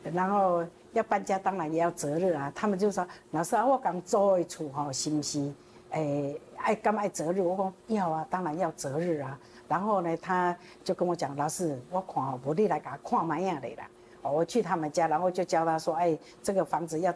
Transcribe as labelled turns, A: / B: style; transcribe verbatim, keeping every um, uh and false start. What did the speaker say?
A: 然后要搬家，当然也要择日啊。他们就说：“老师啊，我刚租的厝吼，是不是？诶，爱干爱择日？”我说：“要啊，当然要择日啊。”然后呢，他就跟我讲：“老师，我看哦，无你来给他看卖样的啦。”哦，我去他们家，然后就教他说：“哎，这个房子要